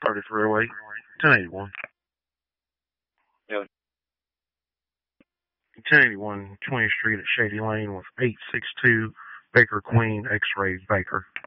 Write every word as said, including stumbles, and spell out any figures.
thirty-three oh eight, ten eighty-one. Yeah. ten eighty-one twentieth Street at Shady Lane with eight six two Baker Queen X-Ray Baker.